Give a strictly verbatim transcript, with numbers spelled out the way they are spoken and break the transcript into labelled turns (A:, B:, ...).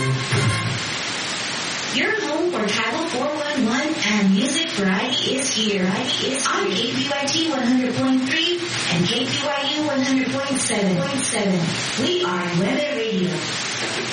A: Your home for Title four one one and music variety is here. On K P Y T one hundred point three and K P Y U one hundred point seven. We are Weather Radio.